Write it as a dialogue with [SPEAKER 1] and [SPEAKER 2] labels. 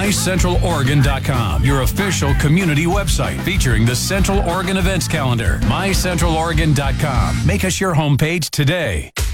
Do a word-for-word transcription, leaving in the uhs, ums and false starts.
[SPEAKER 1] my central oregon dot com, your official community website featuring the Central Oregon events calendar. my central oregon dot com. Make us your homepage today.